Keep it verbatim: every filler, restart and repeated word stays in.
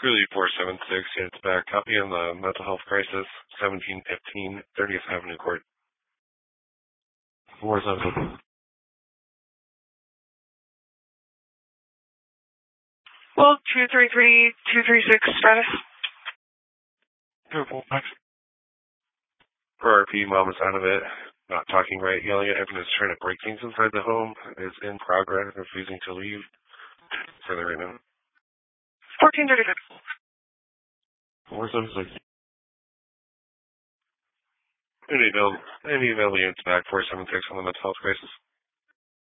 Greeley four seven six, it's back. Copy on the mental health crisis, seventeen fifteen, thirtieth Avenue Court. four seven six. Well, two three three, two three six status. Careful, thanks. For R P, mom is out of it. Not talking right, yelling at everyone who's trying to break things inside the home. Is in progress, refusing to leave. Further right now. fourteen thirty-six. four seven six. Any available, any available units back, four seven six on the mental health crisis.